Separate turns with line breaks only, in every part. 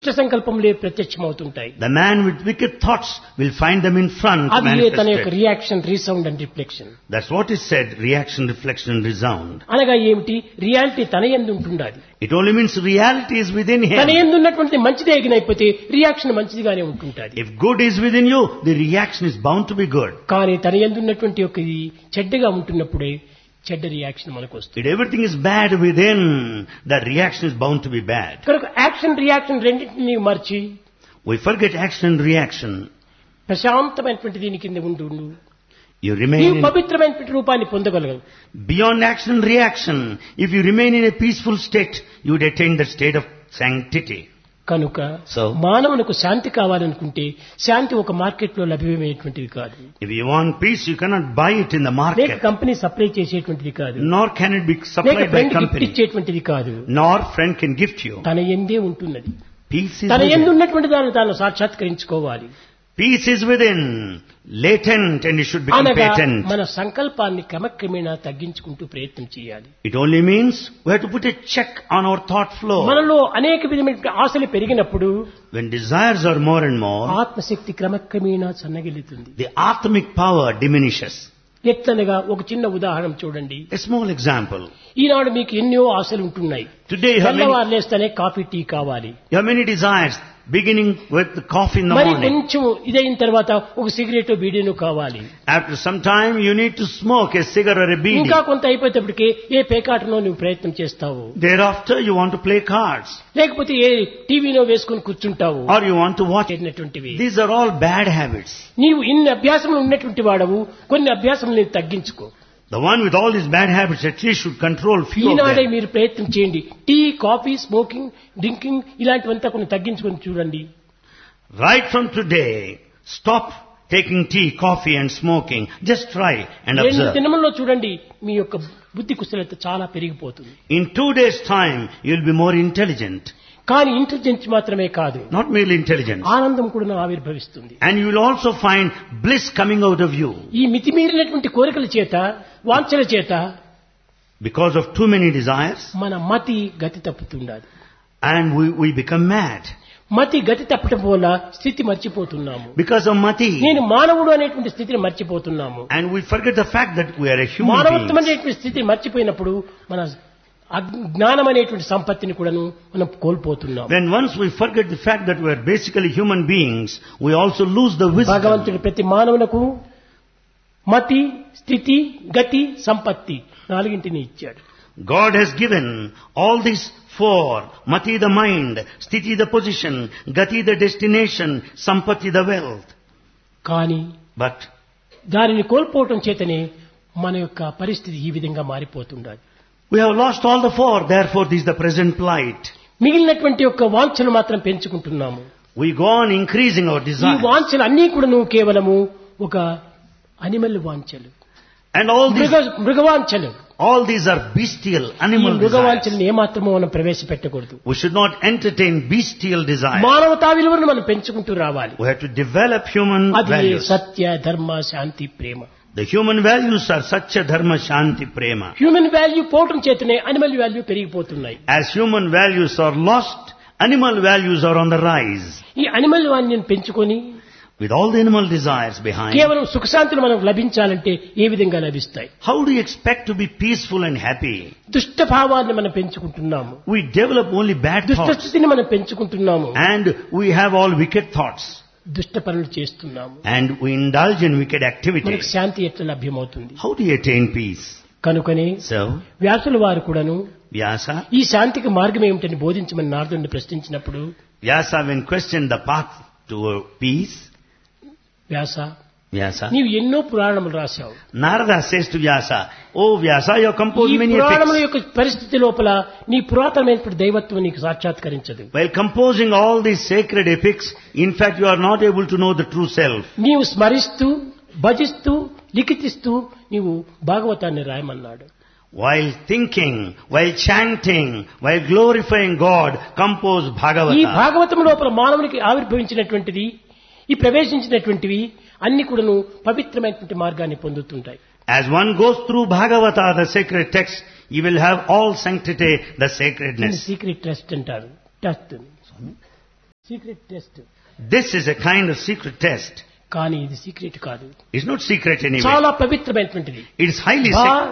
సంకల్పములే ప్రత్యక్షమవుతుంటాయి.
The man with wicked thoughts will find them in front
అది తన యొక్క
manifested.
Reaction, resound and reflection.
That's what is said, reaction, reflection, and resound.
అనగా ఏమిటి? Reality తన యందు ఉంటుండాలి.
It only means reality is within
తన
him.
యందు ఉన్నటువంటి మంచిదే ఎగినైపోతే reaction మంచిదిగానే ఉంటుంటది.
If good is within you, the reaction is bound to be good.
కానీ తన యందు ఉన్నటువంటి యొక్క ఇది చెడ్డగా ఉంటున్నప్పుడే చెడ్డ రియాక్షన్ మనకు వస్తుంది.
If everything is bad within, that reaction is bound to be bad.
కనుక యాక్షన్ రియాక్షన్ రెండింటిని మర్చి
We forget action and reaction.
ప్రశాంతమైనటువంటి దీని కింద ఉండు.
You
నీవు
remain in,
పవిత్రమైనటువంటి రూపాన్ని పొందగలవు.
beyond action and reaction. If you remain in a peaceful state, you would attain the state of sanctity.
కనుక
So,
మానవునికి శాంతి కావాలనుకుంటే శాంతి ఒక మార్కెట్ లో లభ్యమయ్యేటువంటిది కాదు.
if you want peace, you cannot buy it in the
లేక
market.
Company supply చేసేటువంటిది కాదు.
Nor can it be
లేక
supplied by
friend gift
company.
ఇచ్చేటువంటిది కాదు.
Nor friend can gift you.
తన ఎందే ఉంటున్నది.
Peace is
తన ఎందు
within.
ఉన్నటువంటి దాన్ని తాను సాక్షాత్కరించుకోవాలి.
Peace is within, latent, and it should become
అనగా
patent.
మన సంకల్పాన్ని క్రమక్రమేణా తగ్గించుకుంటూ ప్రయత్నం చేయాలి.
It only means we have to put a check on our thought flow.
మనలో అనేక విధమైన ఆశలు పెరిగినప్పుడు
When desires are more and more,
ఆత్మశక్తి క్రమక్రమేణా సన్నగిల్లుతుంది.
the atmic power diminishes.
ఎట్లనగా ఒక చిన్న ఉదాహరణ చూడండి.
A small example.
ఈనాడు మీకు ఎన్నో ఆశలు ఉంటున్నాయి.
Today you have
తెల్లవారులేస్తేనే coffee tea కావాలి.
many desires, beginning with the coffee in the
మరి
morning.
కొంచెం ఇదైన తర్వాత ఒక సిగరెట్ బీడీను కావాలి.
After some time, you need to smoke a cigarette or a beedi.
ఇంకా కొంత అయిపోయేటప్పటికి ఏ పేకాటనో నువ్వు ప్రయత్నం చేస్తావు.
Thereafter, you want to play cards.
లేకపోతే ఏ టీవీలో వేసుకుని కూర్చుంటావు.
Or you want to watch.
చేసినటువంటివి.
These are all bad habits.
నీవు ఇన్ని అభ్యాసములు ఉన్నటువంటి వాడవు, కొన్ని అభ్యాసములు నీవు తగ్గించుకో.
The one with all these bad habits at least should control few of
ఈనాడే
them.
మీరు ప్రయత్నం చేయండి. టీ, కాఫీ, స్మోకింగ్, డ్రింకింగ్ ఇలాంటివంతా కొన్ని తగ్గించుకొని చూడండి.
Right from today, stop taking tea, coffee and smoking. Just try and
2
observe.
దినముల్లో చూడండి మీ యొక్క బుద్ధి కుశలత చాలా పెరిగిపోతుంది.
In 2 days' time, you'll be more intelligent.
కానీ ఇంటెలిజెన్స్ మాత్రమే కాదు,
Not merely intelligence.
ఆనందం కూడా ఆవిర్భవిస్తుంది.
And you will also find bliss coming out of you.
ఈ మితిమీరినటువంటి కోరికల చేత, వాంఛల చేత
Because of too many desires,
మన మతి గతి తప్పుతుండాలి.
and we become mad.
మతి గతి తప్పటం వల్ల స్థితి మర్చిపోతున్నాము.
Because of mati.
నేను మానవుడు అనేటువంటి స్థితిని మర్చిపోతున్నాము.
And we forget the fact that we are a human
మానవత్వం
being.
అనేటువంటి స్థితిని మర్చిపోయినప్పుడు మన జ్ఞానం అనేటువంటి సంపత్తిని కూడాను మనం కోల్పోతున్నాం.
When once we forget the fact that we are basically human beings, we also lose the wisdom.
భగవంతుడు ప్రతి మానవులకు మతి, స్థితి, గతి, సంపత్తి 4 ఇచ్చాడు.
God has given all these 4. Mati the mind, Sthiti the position, Gati the destination, Sampati the wealth.
కానీ
But
దానిని కోల్పోవటం చేతనే మన యొక్క పరిస్థితి ఈ విధంగా మారిపోతుండాలి.
we have lost all the 4, therefore this is the present plight.
మిగిలినటువంటి యొక్క వాంఛలు మాత్రం పెంచుకుంటున్నాము.
We go on increasing our
ఈ
desires.
వాంఛలు అన్నీ కూడా నువ్వు కేవలము ఒక animal వాంఛలు,
And
మృగవాంఛలు.
all these are bestial,
ఈ
animal desires.
మృగవాంఛలను ఏమాత్రమో మనం ప్రవేశపెట్టకూడదు.
We should not entertain bestial desires.
మానవతా విలువను మనం పెంచుకుంటూ రావాలి.
We have to develop human
అది
values.
సత్య, ధర్మ, శాంతి, ప్రేమ.
The human values are Satya, Dharma, Shanti, Prema.
Human value పోవటం చేతనే అనిమల్ వాల్యూ పెరిగిపోతున్నాయి.
As human values are lost, animal values are on the rise.
ఈ అనిమల్ వాల్యూని పెంచుకొని
With all the animal desires behind,
కేవలం సుఖశాంతులు మనకు లభించాలంటే ఏ విధంగా లభిస్తాయి?
how do you expect to be peaceful and happy?
దుష్ట భావాన్ని మనం పెంచుకుంటున్నాము.
We develop only bad
దుష్ట
thoughts.
స్థితిని మనం పెంచుకుంటున్నాము.
And we have all wicked thoughts.
దుష్ట పనులు చేస్తున్నాము.
And we indulge in wicked
మనకు
activities.
శాంతి ఎట్లా లభ్యమవుతుంది?
How do you attain peace?
కనుకనే
So,
వ్యాసుల వారు కూడాను
Vyasa,
ఈ శాంతికి మార్గం ఏమిటని బోధించమని నారదుడిని ప్రశ్నించినప్పుడు,
Vyasa when questioned the path to peace,
Vyasa
Vyasa,
నీవు ఎన్నో పురాణములు రాశావు.
Narada says to Vyasa, oh Vyasa, you have
ఈ
composed many
పురాణముల
epics.
యొక్క పరిస్థితి లోపల నీ పురాతనమైనటువంటి దైవత్వం నీకు సాక్షాత్కరించదు.
While composing all these sacred epics, in fact you are not able to know the true self.
నీవు స్మరిస్తూ, భజిస్తూ, లిఖితిస్తూ నీవు భాగవతాన్ని రాయమన్నాడు.
While thinking, while chanting, while glorifying God, compose
ఈ
Bhagavata.
భాగవతం లోపల మానవునికి ఆవిర్భవించినటువంటిది, ఈ ప్రవేశించినటువంటివి అన్ని కూడాను పవిత్రమైనటువంటి మార్గాన్ని పొందుతుంటాయి.
As one goes through Bhagavata, the sacred text, you will have all sanctity, the sacredness.
Secret trust అంటారు. Trust secret test.
This is a kind of secret test.
కానీ ఇది సీక్రెట్ కాదు,
It's not secret anyway.
చాలా పవిత్రమైనటువంటిది.
It is highly sacred.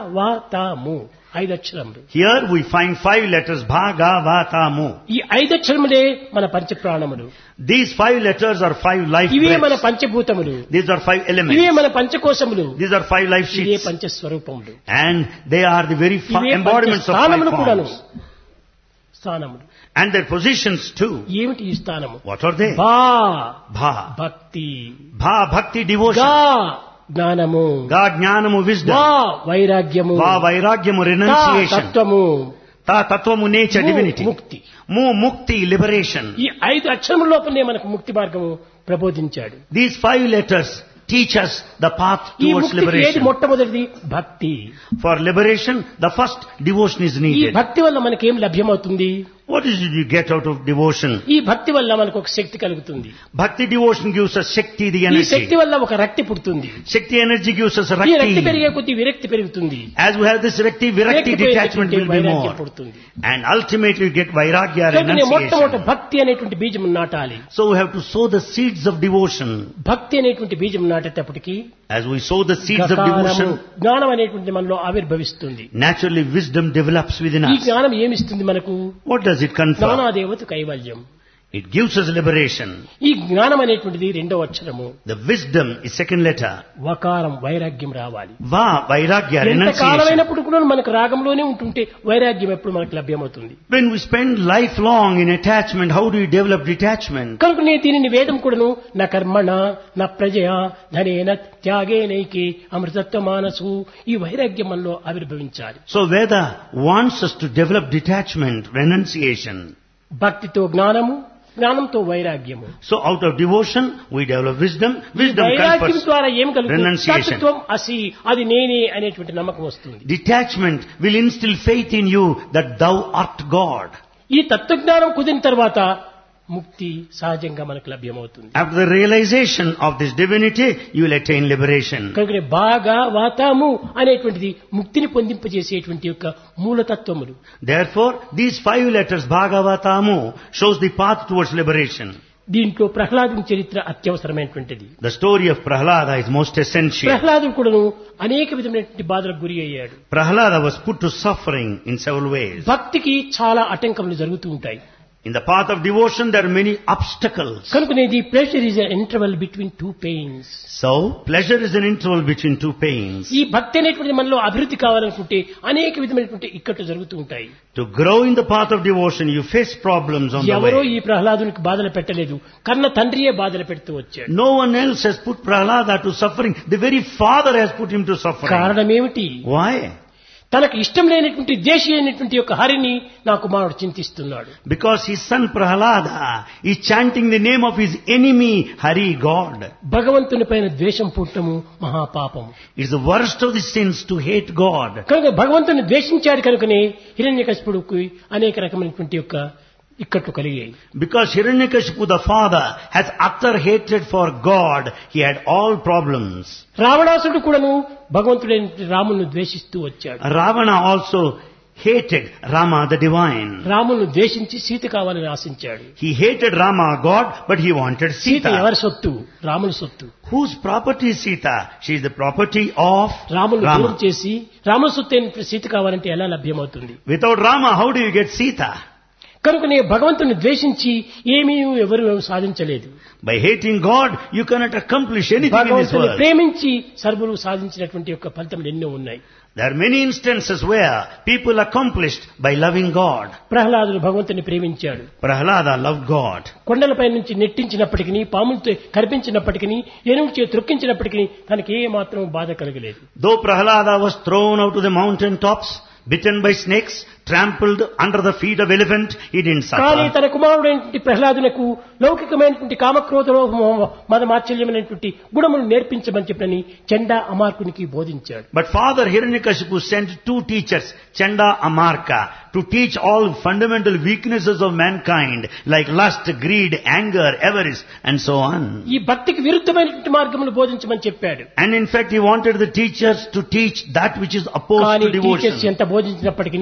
Bhagavatamu 5 అక్షరములు.
Here we find 5 letters Bhagavatamu.
ఈ 5 అక్షరములే మన పంచప్రాణములు.
These 5 letters are 5 life
ఇవే మన
breaths.
పంచభూతములు.
These are 5
ఇవే
elements.
మన పంచకోశములు.
These are 5 life
ఇవే
sheets.
పంచస్వరూపములు.
And they are the very
ఇవే
embodiments of 5
స్థానములు కూడాను.
forms.
స్థానములు
And their positions too.
ఏమిటి ఈ స్థానము?
What are they?
భా
Bha.
భక్తి,
Bha, bhakti, devotion.
గా జ్ఞానము,
Ga, jnanamu, wisdom.
వా వైరాగ్యము,
Va, vairagyamu,
తా
renunciation.
తత్వము,
Ta, tattvamu, nature,
ము
divinity.
ముక్తి.
Mu, mukti, liberation.
ఈ 5 అక్షరముల లోపలనే మనకు ముక్తి మార్గము ప్రబోధించాడు.
These 5 letters teach us the path
ఈ
towards
ముక్తికి ఏది
liberation.
మొట్టమొదటిది? భక్తి.
For liberation, the first devotion is
ఈ
needed.
భక్తి వల్ల మనకేం లభ్యమవుతుంది?
What is it you get out of devotion?
ఈ భక్తి వల్ల మనకు ఒక శక్తి కలుగుతుంది.
Bhakti devotion gives us Shakti, the
ఈ శక్తి
energy.
వల్ల ఒక రక్తి పుడుతుంది.
Shakti energy gives us
ఈ రక్తి
Rakti.
పెరిగే కొద్దీ విరక్తి పెరుగుతుంది.
As we have this Rakti, Virakti
విరక్తి
detachment will be
వైరాగ్యం
more.
పుడుతుంది.
And ultimately you get Vairagya,
కనుక మొట్టమొదటి
renunciation.
భక్తి అనేటువంటి బీజం నాటాలి.
So we have to sow the seeds of devotion.
భక్తి అనేటువంటి బీజం నాటేటప్పటికి
As we sow the seeds of
జ్ఞానము,
devotion,
జ్ఞానం అనేటువంటి మనలో ఆవిర్భవిస్తుంది.
naturally wisdom develops within
ఈ
us.
జ్ఞానం ఏమిస్తుంది మనకు?
What does it confer?
జ్ఞానాదేవత కైవల్యం.
It gives us liberation.
ఈ జ్ఞానం అనేటువంటిది 2వ అక్షరము.
The wisdom is second letter.
వకారం వైరాగ్యం రావాలి.
Va, Vairagya,
ఎంత
renunciation.
కాలమైనప్పుడు కూడా మనకు రాగంలోనే ఉంటుంటే వైరాగ్యం ఎప్పుడు మనకు లభ్యమవుతుంది?
When we spend life long in attachment, how do we develop detachment?
కనుక నేను దీనిని వేదం కూడాను నా కర్మణ నా ప్రజయ ధనేన త్యాగేనైకి అమృతత్వ మానసు ఈ వైరాగ్యం మనలో ఆవిర్భవించాలి.
So Veda wants us to develop detachment, renunciation.
భక్తితో జ్ఞానము, జ్ఞానంతో వైరాగ్యము.
So out of devotion, we develop wisdom. Wisdom
వైరాగ్యం
confers
ద్వారా ఏం కలుగుతుంది?
renunciation.
తత్వం అసి, అది నేనే అనేటువంటి నమ్మకం వస్తుంది.
Detachment will instill faith in you that thou art God.
ఈ తత్వజ్ఞానం కుదిరిన తర్వాత ముక్తి సహజంగా మనకు లభ్యమవుతుంది.
After the realization of this divinity, you will attain liberation.
కనుక భాగవతము అనేటువంటిది ముక్తిని పొందింపజేసేటువంటి యొక్క మూలతత్వములు.
Therefore, these 5 letters Bhagavatamu shows the path towards liberation.
దీంట్లో ప్రహ్లాదుని చరిత్ర అత్యవసరమైనటువంటిది.
The story of Prahlada is most essential.
ప్రహ్లాదుడు కూడాను అనేక విధమైనటువంటి బాధలకు గురి అయ్యాడు.
Prahlada was put to suffering in several ways.
భక్తికి చాలా ఆటంకములు జరుగుతూ ఉంటాయి.
In the path of devotion, there are many obstacles.
కనుకనేది pleasure is N interval between 2 pains.
So, pleasure is an interval between 2 pains.
ఈ భక్తి అనేటువంటి మనలో అభివృద్ధి కావాలనుకుంటే అనేక విధమైనటువంటి ఇక్కట్లు జరుగుతూ ఉంటాయి.
To grow in the path of devotion, you face problems on the
ఎవరో
way.
ఈ ప్రహ్లాదునికి బాధలు పెట్టలేదు, కన్న తండ్రియే బాధలు పెడుతూ వచ్చాడు.
No one else has put Prahlada to suffering. The very father has put him to suffering.
కారణం ఏమిటి?
Why?
తనకు ఇష్టం లేనటువంటి దేశీ అయినటువంటి యొక్క హరిని నా కుమారుడు చింతిస్తున్నాడు.
Because his son Prahlada is chanting the name of his enemy, Hari, God.
భగవంతుని పైన ద్వేషం పుట్టము మహాపాపము.
It's the worst of the sins to hate God.
కనుక భగవంతుని ద్వేషించాడు కనుకనే హిరణ్యకశిపుడికి అనేక రకమైనటువంటి యొక్క ఇక్కట్లు కలిగాయి.
Because Hiranyakashipu the father has utter hatred for God, he had all problems.
రావణాసుడు కూడాను భగవంతుడైన రామును ద్వేషిస్తూ వచ్చాడు.
Ravana also hated Rama the divine.
రామును ద్వేషించి Sita కావాలని ఆశించాడు.
He hated Rama, God, but he wanted
Sita
Sita.
ఎవరి సొత్తు? రాముని సొత్తు.
Whose property is Sita? She is the property of
రామును దూరం
Rama.
చేసి రాముని సొత్తు అయిన సీత కావాలంటే ఎలా లభ్యమవుతుంది?
Without Rama, how do you get Sita?
కనుకనే భగవంతుని ద్వేషించి ఏమీ ఎవరు సాధించలేదు.
By hating God, you cannot accomplish anything in this
భగవంతుని
world.
ప్రేమించి సర్వులు సాధించినటువంటి యొక్క ఫలితములు ఎన్నో ఉన్నాయి.
There are many instances where people accomplished by loving God.
ప్రహ్లాదుడు భగవంతుని ప్రేమించాడు.
Prahlada loved God.
కొండలపై నుంచి నెట్టించినప్పటికీ, పాములతో కనిపించినప్పటికీ, ఏనుగుచే త్రొక్కించినప్పటికీ తనకి ఏ మాత్రం బాధ కలగలేదు.
Though Prahlada was thrown out to the mountain tops, bitten by snakes, trampled under the feet of elephant, he didn't
కానీ
suffer.
తన కుమారుడైనటువంటి ప్రహ్లాదునకు లౌకికమైనటువంటి కామక్రోధ మదమాచల్యమైనటువంటి గుణములు నేర్పించమని చెప్పని చండా అమార్కునికి బోధించాడు.
But Father Hiranyakashipu sent 2 teachers, Chanda Amarka, to teach all fundamental weaknesses of mankind like lust, greed, anger, avarice and so on.
ఈ భక్తికి విరుద్ధమైనటువంటి మార్గములు బోధించమని చెప్పాడు.
And in fact he wanted the teachers to teach that which is opposed
కానీ
to devotion.
Teachers ఎంత బోధించినప్పటికీ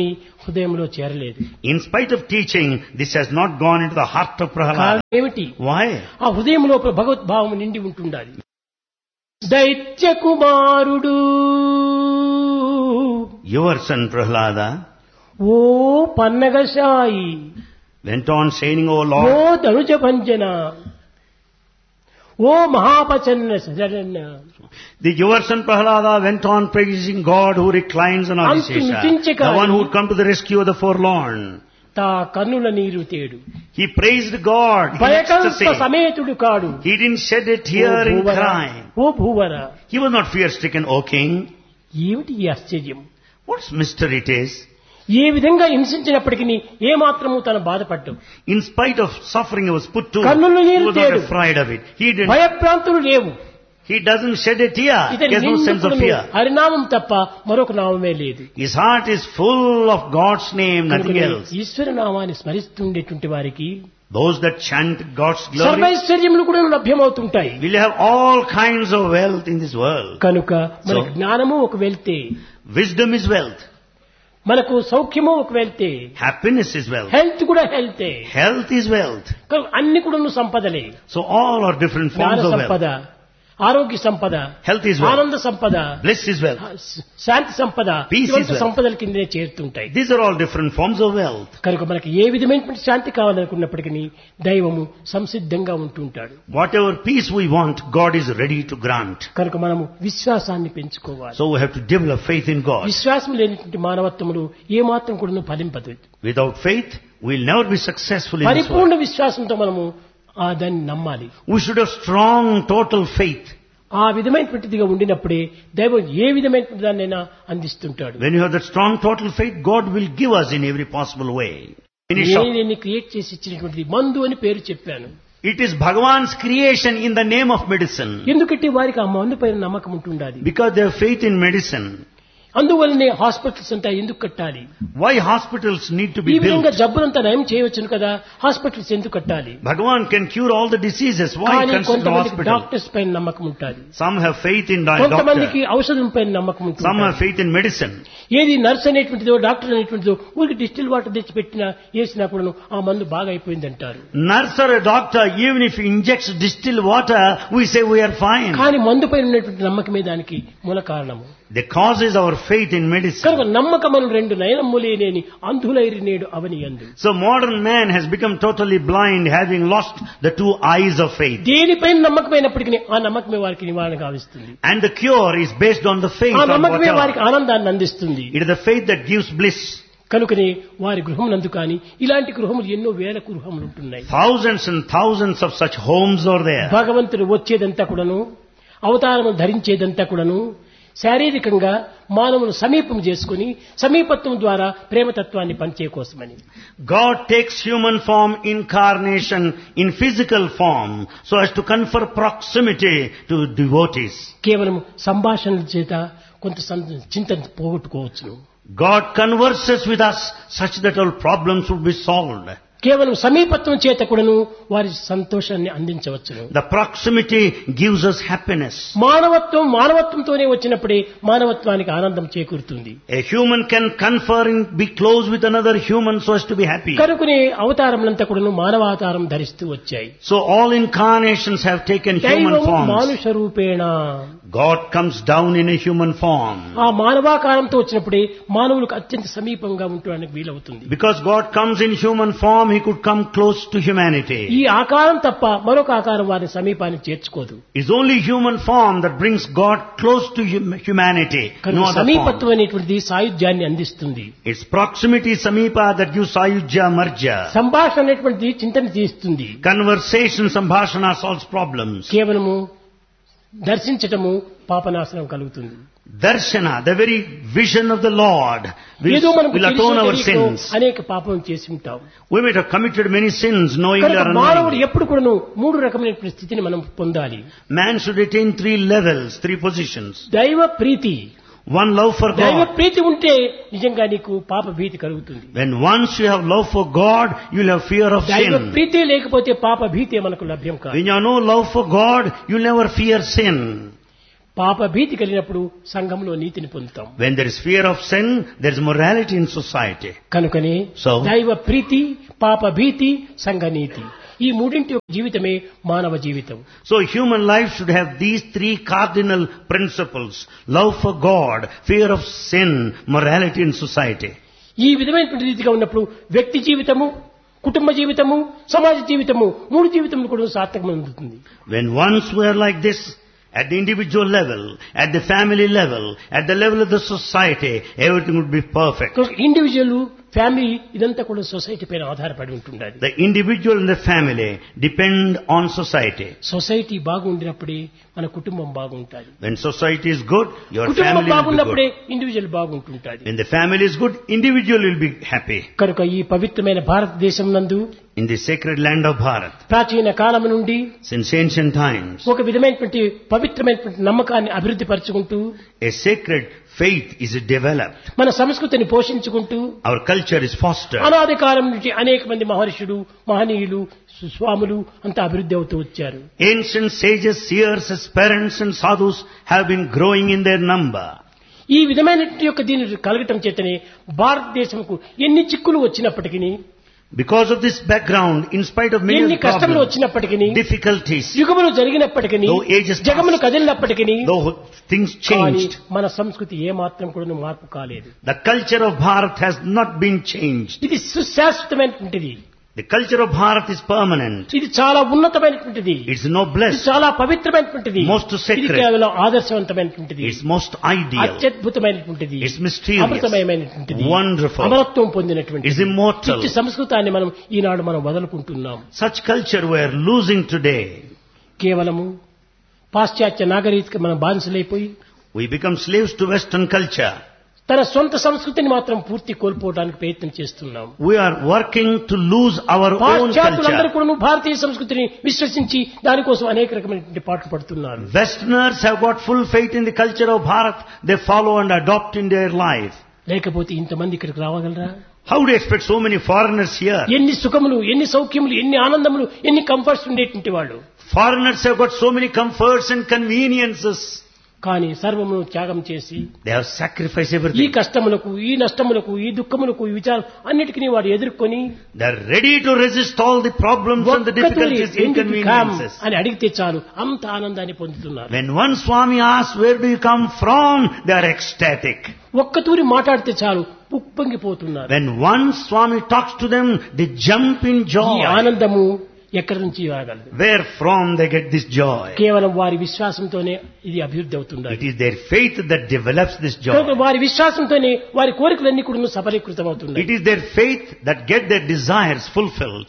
హృదయంలో చేరలేదు.
In spite of teaching, this has not gone into the heart of Prahlada.
కారణం ఏమిటి?
Why?
ఆ హృదయం లోపల భగవద్భావం నిండి ఉంటుండాలి. దైత్య కుమారుడు
Your son Prahlada
oh పన్నగశాయి
went on saying, O
oh
Lord,
Dhanuja భంజన oh మహాపచన్న Saranya.
your son Prahlada went on praising God who reclines on Adishesha, the one who would come to the rescue of the forlorn.
తా కన్నుల నీరు తేడు
He praised God in
భయకంప
ecstasy.
సమేతుడు కాడు.
He didn't shed a tear in crying.
Oh భూవర.
He was not fear-stricken, O king.
ఏమిటి ఈ ఆశ్చర్యం?
What mystery it is?
ఏ విధంగా హింసించినప్పటికీ ఏ మాత్రము తన బాధపడ్డం.
In spite of suffering he was put to,
కన్నుల
he
నీరు
was not
తేడు.
afraid of it.
భయప్రాంతులు లేవు.
He doesn't shed a tear. He
ఇతని
has no sense of
నిందుకును
fear.
హరినామం తప్ప మరొక నామమే లేదు.
His heart is full of God's name, nothing else.
ఈశ్వర నామాన్ని స్మరిస్తుండేటువంటి వారికి
Those that chant God's glory
సర్వైశ్వర్యములు కూడా లభ్యమవుతుంటాయి.
will have all kinds of wealth in this world.
కనుక మనకు జ్ఞానము ఒక వెళ్తే,
Wisdom is wealth.
మనకు సౌఖ్యము ఒక వెళ్తే,
Happiness is wealth.
హెల్త్ కూడా హెల్తే.
Health is wealth.
అన్ని కూడా సంపదలే.
So all are different
జ్ఞాన
forms of
సంపద,
wealth.
ఆరోగ్య సంపద,
Health is wealth.
ఆనంద సంపద,
Bliss is wealth.
శాంతి సంపద,
Peace is
ఇటువంటి
wealth.
సంపదల కిందనే చేరుతుంటాయి.
These are all different forms of wealth.
కనుక మనకి ఏ విధమైనటువంటి శాంతి కావాలనుకున్నప్పటికీ దైవము సంసిద్ధంగా ఉంటుంటాడు.
Whatever peace we want, God is ready to grant.
కనుక మనము విశ్వాసాన్ని పెంచుకోవాలి.
So we have to develop faith in God.
విశ్వాసం లేనటువంటి మానవత్వములు ఏ మాత్రం కూడా ఫలింపదు.
Without faith, we will never be successful in this
పరిపూర్ణ
world.
విశ్వాసంతో మనము దాన్ని నమ్మాలి.
We should have strong, total faith.
ఆ విధమైనటువంటిదిగా ఉండినప్పుడే దైవం ఏ విధమైనటువంటి దాన్నైనా అందిస్తుంటాడు.
When you have that strong, total faith, God will give us in every possible way.
నేను క్రియేట్ చేసి ఇచ్చినటువంటి మందు అని పేరు చెప్పాను.
It is Bhagavan's creation in the name of medicine.
ఎందుకంటే వారికి ఆ మందు పైన నమ్మకం ఉంటుండాలి.
Because they have faith in medicine.
అందువల్లనే హాస్పిటల్స్ అంతా ఎందుకు కట్టాలి?
Why hospitals need to
ఈ
be
విధంగా
built?
జబ్బులంతా నయం చేయవచ్చును కదా, హాస్పిటల్స్ ఎందుకు కట్టాలి?
Bhagavan can cure all the diseases. Why
కానీ
construct a
కొంతమందికి
hospital?
డాక్టర్స్ పైన నమ్మకం ఉంటుంది.
Some have faith in
కొంతమందికి
doctor.
ఔషధం పైన నమ్మకం
Some
ఉంటుంది.
have faith in medicine.
ఏది నర్స్ అనేటువంటిదో డాక్టర్ అనేటువంటిదో ఊరికి డిస్టిల్ వాటర్ తెచ్చి పెట్టినా వేసినా కూడా ఆ మందు బాగా అయిపోయింది అంటారు.
Nurse or a doctor, even if he injects distilled water, we say we are fine.
కానీ మందు పైన ఉన్నటువంటి నమ్మకమే దానికి మూల కారణము.
The cause is our faith in medicine.
కనుక నమ్మకమను రెండు నయనమ్ములేని అంధులైరి నేడు అవని యందు.
So modern man has become totally blind, having lost the two eyes of faith.
దేనిపైన నమ్మకమైనప్పటికీ ఆ నమ్మకమే వారికి నివారణ గావిస్తుంది.
And the cure is based on the faith
ఆ
on
నమ్మకమే
whatever.
వారికి ఆనందాన్ని అందిస్తుంది.
It is the faith that gives bliss.
కనుకనే వారి గృహం నందు కానీ ఇలాంటి గృహములు ఎన్నో వేల గృహములు ఉంటున్నాయి.
Thousands and thousands of such homes are there.
భగవంతుడు వచ్చేదంతా కూడాను, అవతారము ధరించేదంతా కూడాను శారీరకంగా మానవును సమీపం చేసుకుని సమీపత్వం ద్వారా ప్రేమతత్వాన్ని పంచే కోసమని.
God takes human form incarnation in physical form so as to confer proximity to devotees.
కేవలం సంభాషణల చేత కొంత చింతన పోగొట్టుకోవచ్చును.
God converses with us such that all problems would be solved.
కేవలం సమీపత్వం చేత కూడాను వారి సంతోషాన్ని అందించవచ్చును.
The proximity gives us happiness.
మానవత్వంతోనే వచ్చినప్పుడే మానవత్వానికి ఆనందం చేకూరుతుంది.
A human can confer and be close with another human so as to be happy.
కనుకనే అవతారములంతా కూడాను మానవావతారం ధరిస్తూ వచ్చాయి.
So all incarnations have taken human
దైవము
forms.
మానుష రూపేణ.
God comes down in a human form.
ఆ మానవాకారంతో వచ్చినప్పుడే మానవులకు అత్యంత సమీపంగా ఉండడానికి వీలవుతుంది.
Because God comes in human form, He could come close to humanity.
ఈ ఆకారం తప్ప మరొక ఆకారం వారి సమీపానికి చేర్చుకోదు.
It's only human form that brings God close to humanity. No other
సమీపత్వం
form.
అనేటువంటిది సాయుధ్యాన్ని అందిస్తుంది.
It's proximity samipa that gives sayujya marja.
సంభాషణ అనేటువంటిది చింతన తీస్తుంది.
Conversation, sambhashana solves problems.
కేవలము దర్శించటము పాపనాశనం కలుగుతుంది.
Darshana, the very vision of the Lord,
ఏదో మనకు
will atone our sins.
అనేక పాపం చేసి ఉంటాం.
We might have committed many sins knowingly or
మానవుడు
unknowingly.
ఎప్పుడు కూడాను మూడు రకమైన స్థితిని మనం పొందాలి.
Man should attain three levels, three positions.
దైవ ప్రీతి.
One, love for
దైవ
God.
ప్రీతి ఉంటే నిజంగా నీకు పాప భీతి కలుగుతుంది.
When once you have love for God, you will have fear of
దైవ
sin.
ప్రీతి లేకపోతే పాప భీతి మనకు లభ్యం కాదు.
When you have no love for God, you will never fear sin.
పాప భీతి కలిగినప్పుడు సంఘంలో నీతిని పొందుతాం.
When there is fear of sin, there is morality in society.
కనుకనే
So,
దైవ ప్రీతి, పాప భీతి, సంఘ నీతి, ఈ మూడింటి యొక్క జీవితమే మానవ జీవితం.
So human life should have these three cardinal principles: love for God, fear of sin, morality in society.
ఈ విధమైనటువంటి రీతిగా ఉన్నప్పుడు వ్యక్తి జీవితము, కుటుంబ జీవితము, సమాజ జీవితము, మూడు జీవితములు కూడా సార్థకమవుతుంది.
When once we are like this, at the individual level, at the family level, at the level of the society, everything would be perfect.
Individual, family ఇదంతా కూడా సొసైటీ పైన ఆధారపడి ఉంటుండాలి.
The individual and the family depend on society.
Society బాగుండినప్పుడే మన కుటుంబం బాగుంటుంది.
When society is good, your
కుటుంబం
family will be
బాగున్నప్పుడే
good.
Individual బాగుంటుంటుంది.
When the family is good, individual will be happy.
కనుక ఈ పవిత్రమైన భారతదేశం నందు,
In the sacred land of Bharat,
ప్రాచీన కాలం నుండి
since ancient times,
ఒక విధమైనటువంటి పవిత్రమైనటువంటి నమ్మకాన్ని అభివృద్ధి పరుచుకుంటూ,
a sacred faith is developed.
మన సంస్కృతిని పోషించుకుంటూ,
Our culture is fostered.
అనాది కాలం నుంచి అనేక మంది మహర్షులు, మహనీయులు, స్వాములు అంతా అభివృద్ధి అవుతూ వచ్చారు.
Ancient sages, seers, parents and sadhus have been growing in their number.
ఈ విధమైనటువంటి యొక్క దీని కలగటం చేతనే భారతదేశంకు ఎన్ని చిక్కులు వచ్చినప్పటికీ,
Because of this background, in spite of many
ఎన్ని కష్టములు
problems,
వచ్చినప్పటికీ,
difficulties,
యుగములు జరిగినప్పటికీ,
though ages passed,
జగములు కదిలినప్పటికీ,
though things
కానీ
changed,
మన సంస్కృతి ఏ మాత్రం కూడా మార్పు కాలేదు.
the culture of Bharat has not been changed.
ఇది సుశాశ్వతమైనటువంటిది.
The culture of Bharat is permanent.
ఇది చాలా ఉన్నతమైనటువంటిది.
It's
ఇది
noblest.
చాలా పవిత్రమైనటువంటిది.
Most sacred.
ఇది కేవలం ఆదర్శవంతమైనటువంటిది.
It's most ideal.
అత్యద్భుతమైనటువంటిది.
It's mysterious.
అమృతమయమైనటువంటిది.
Wonderful.
అమరత్వం పొందినటువంటిది.
It's immortal.
ఇట్టి సంస్కృతాన్ని మనం ఈనాడు మనం వదులుకుంటున్నాం.
Such culture we are losing today.
కేవలము పాశ్చాత్య నాగరికత మనం బానిసలైపోయి,
We become slaves to Western culture.
తన సొంత సంస్కృతిని మాత్రం పూర్తి కోల్పోవడానికి ప్రయత్నం చేస్తున్నాం.
We are working to lose our own
పాశ్చాత్యులందరూ
culture.
కూడా భారతీయ సంస్కృతిని విశ్వసించి దానికోసం అనేక రకమైనటువంటి పాటలు పడుతున్నారు.
Westerners have got full faith in the culture of Bharat. They follow and adopt in their life.
లేకపోతే ఇంతమంది ఇక్కడికి రావగలరా?
How do you expect so many foreigners here?
ఎన్ని సుఖములు, ఎన్ని సౌఖ్యములు, ఎన్ని ఆనందములు, ఎన్ని కంఫర్ట్స్ ఉండేటువంటి వాళ్ళు.
Foreigners have got so many comforts and conveniences.
కానీ సర్వమును త్యాగం చేసి,
They have sacrificed
ఈ
everything.
కష్టములకు, ఈ నష్టములకు, ఈ దుఃఖములకు, ఈ విచారం అన్నిటికీ వాడు ఎదుర్కొని
They are ready to resist all the problems and the difficulties, inconveniences.
అని అడిగితే చాలు అంత ఆనందాన్ని పొందుతున్నారు.
When one Swami asks, where do you come from? They are ecstatic.
ఒక్కతూరి మాట్లాడితే చాలు ఉప్పొంగిపోతున్నారు.
When one Swami talks to them, they jump in
ఈ
joy.
ఆనందము ఎక్కడి నుంచి రాగలదు?
Where from they get this joy?
కేవలం వారి విశ్వాసంతోనే ఇది అభివృద్ధి
It
అవుతుంది.
is their faith that develops this
కనుక
joy.
వారి విశ్వాసంతోనే వారి కోరికలన్నీ కూడా సఫలీకృతం అవుతున్నాయి.
It is their faith that get their desires fulfilled.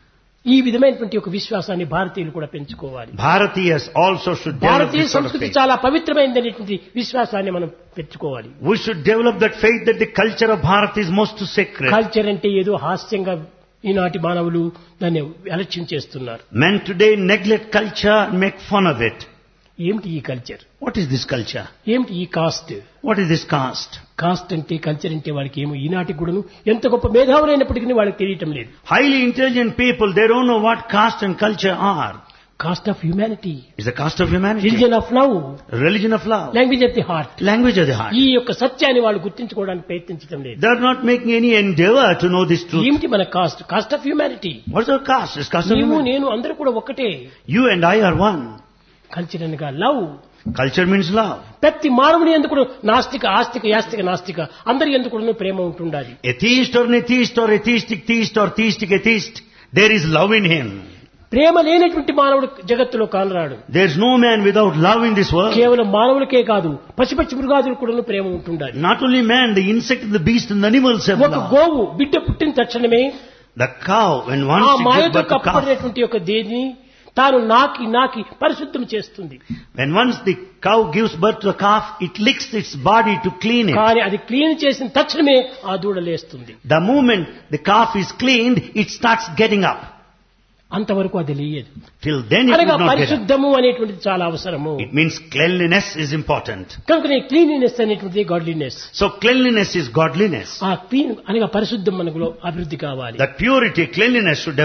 ఈ విధమైనటువంటి ఒక విశ్వాసాన్ని భారతీయులు కూడా పెంచుకోవాలి.
Bharatiyas also should develop
Bharatiya
this sort of
సంస్కృతి
faith.
చాలా పవిత్రమైనటువంటి విశ్వాసాన్ని మనం పెంచుకోవాలి.
We should develop that faith that the culture of Bharat is most sacred.
Culture అంటే ఏదో హాస్యంగా ఈనాటి మానవులు దాన్ని అలక్ష్యం చేస్తున్నారు.
Men today neglect culture and make fun of it.
ఏమిటి ఈ culture?
What is this culture?
ఏమిటి ఈ cost?
What is this caste?
Cost అంటే, కల్చర్ అంటే వాడికి ఏమో ఈనాటి కూడాను ఎంత గొప్ప మేధావులైనప్పటికీ వాళ్ళకి తెలియటం లేదు.
Highly intelligent people, they don't know what caste and culture are.
Cost of humanity,
It's the caste of humanity.
Religion of love,
Religion of love.
Language of the heart.
Language of the heart.
ఈ యొక్క సత్యాన్ని వాళ్ళు గుర్తించుకోవడానికి ప్రయత్నించడం లేదు.
They are not making any endeavor to know this truth.
ఏమిటి మన cost? Cost of humanity.
What's our caste? It's caste of
నీవు
humanity.
నేను అందరూ కూడా ఒకటే.
You and I are one.
Culture అనగా లవ్.
Culture means love.
ప్రతి మానవుని ఎందుకు నాస్తిక, ఆస్తిక, యాస్తిక, నాస్తిక అందరి ఎందుకు ప్రేమ ఉంటుండాలి.
Atheist or an atheist or atheistic theist or theistic atheist, there is love in him.
ప్రేమ లేనటువంటి మానవుడు జగత్తులో కానరాడు.
There is no man without love in this world.
కేవలం మానవులకే కాదు, పశుపక్షి మృగాదులు కూడా ప్రేమ ఉంటుండాలి.
Not only man, the insect and the beast and the animals have
ఒక
love.
గోవు బిడ్డ పుట్టిన తక్షణమే
The cow, when
ఆ
once she gives
మాయతో
birth to calf,
కప్పబడినటువంటి యొక్క దేన్ని తాను నాకి నాకి పరిశుద్ధం చేస్తుంది.
when once the cow gives birth to a calf, it licks its body to clean it.
కానీ అది క్లీన్ చేసిన తక్షణమే ఆ దూడ లేస్తుంది.
The moment the calf is cleaned, it starts getting up.
అంతవరకు అది లేయదు.
Till then it
అనగా
would not get up.
పరిశుద్ధము అనేటువంటిది చాలా అవసరము.
It means cleanliness is important.
కనుకనే క్లీనినెస్ అనేటువంటిది godliness.
So cleanliness is godliness.
ఆ క్లీన్ అనగా పరిశుద్ధం మనకు అభివృద్ధి కావాలి.
That purity, cleanliness should develop.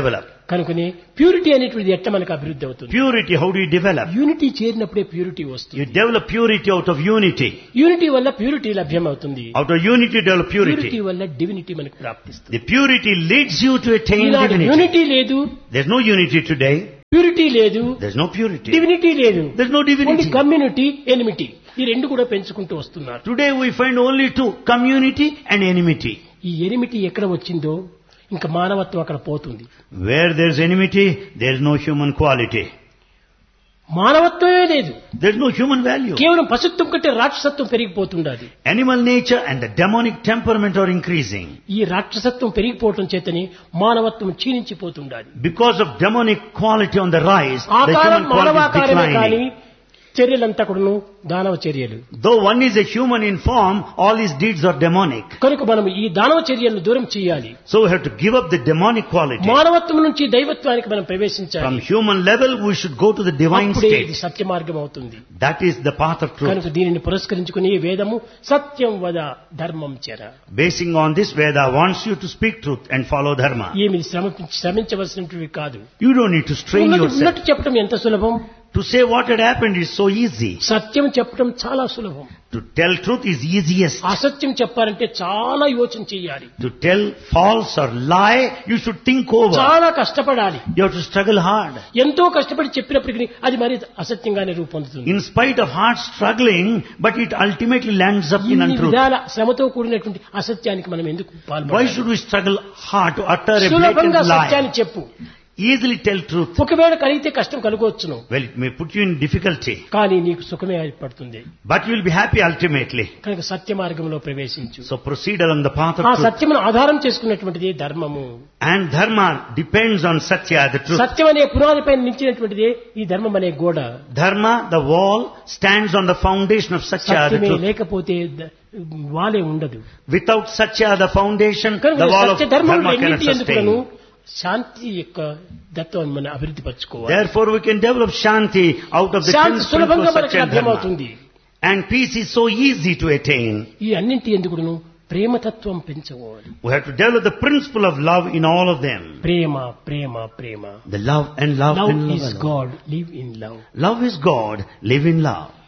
కనుకనే ప్యూరిటీ అనేటువంటిది ఎట్లా మనకు అభివృద్ధి అవుతుంది?
Purity, how do you develop?
Unity చేరినప్పుడే purity
You
వస్తుంది.
develop purity out of unity.
Unity వల్ల ప్యూరిటీ లభ్యమవుతుంది.
Out of unity, develop
purity
purity.
వల్ల డివినిటీ మనకు ప్రాప్తిస్తుంది.
The purity leads you to attain
Eenadu
divinity.
Unity లేదు,
There's no unity today.
Purity లేదు,
There's no purity.
Divinity లేదు,
There's no
only
divinity.
Community enmity ఈ రెండు కూడా పెంచుకుంటూ వస్తున్నారు.
Today we find only two, community and enmity.
ఈ enmity ఎక్కడ వచ్చిందో ఇంకా మానవత్వం అక్కడ పోతుంది.
Where there's enmity, there's no human quality.
మానవత్వమే లేదు,
There's no human value.
కేవలం పశుత్వం కంటే రాక్షసత్వం పెరిగిపోతుండాలి.
Animal nature and the demonic temperament are increasing.
ఈ రాక్షసత్వం పెరిగిపోవటం చేతని మానవత్వం క్షీణించిపోతుండాలి.
Because of demonic quality on the rise, the
ఆకారం
human quality is
మానవాకారమే కానీ
declining.
చర్యలంతా కూడాను దానవ చర్యలు.
Though one is a human in form, all his deeds are demonic.
కనుక మనం ఈ దానవ చర్యలను దూరం చేయాలి.
So we have to give up the demonic quality.
మానవత్వం నుంచి దైవత్వానికి మనం ప్రవేశించాలి.
From human level, we should go to the divine
అప్పుడే ఇది
state.
సత్య మార్గం అవుతుంది.
That is the path of truth.
కనుక దీనిని పురస్కరించుకుని వేదము సత్యం వద ధర్మం చెర.
Basing on this, Veda wants you to speak truth and follow dharma.
ఏమి శ్రమించవలసినవి కాదు.
You don't need to strain yourself.
ఉన్నట్టు చెప్పడం ఎంత సులభం.
To say what had happened is so easy.
సత్యం చెప్పడం చాలా సులభం.
To tell truth is easiest.
అసత్యం చెప్పాలంటే చాలా యోచన చేయాలి.
To tell false or lie, you should think over.
చాలా కష్టపడాలి.
You have to struggle hard.
ఎంతో కష్టపడి చెప్పినప్పటికీ అది మరి అసత్యంగానే రూపొందుతుంది.
In spite of hard struggling, but it ultimately lands up in
ఇన్ని
untruth.
విధాల శ్రమతో కూడినటువంటి అసత్యానికి మనం ఎందుకు
Why
పాల్పడాలి?
should we struggle hard to utter a
సులభంగా
blatant lie?
సత్యాన్ని చెప్పు.
Easily tell truth.
ఒకవేళ కలిగితే కష్టం కలుగవచ్చును,
Well, it may put you in difficulty,
కానీ నీకు సుఖమే ఏర్పడుతుంది.
but you will be happy ultimately.
కనుక సత్య మార్గంలో ప్రవేశించు.
So proceed along the path of
ఆ
truth.
సత్యమును ఆధారం చేసుకున్నటువంటిది ధర్మము.
And dharma depends on satya, the truth.
సత్యం అనే పునాది పైన నిలిచినటువంటిదే ఈ ధర్మం అనే గోడ.
Dharma, the wall, stands on the foundation of satya, the
సత్యమే
truth.
లేకపోతే వాలే ఉండదు.
Without satya, the foundation,
కనుక
the wall of
సత్య ధర్మం
dharma cannot
ఎన్నిటి ఎందుకును
sustain.
శాంతి యొక్క దత్వాన్ని మనం అభివృద్ధి పరచుకోవాలి.
Therefore, we can develop shanti out of the
Shanti
principle
సులభంగా
of
మనకు
satya and dharma.
లభ్యమవుతుంది.
And peace is so easy to attain.
ఈ అన్నింటి ఎందుకును ప్రేమతత్వం పెంచుకోవాలి.
We have to develop the principle of love in all of them.
Prema Prema Prema.
The love and love
love
and love.
Is
alone.
God, live in love.
Love is God, live in love.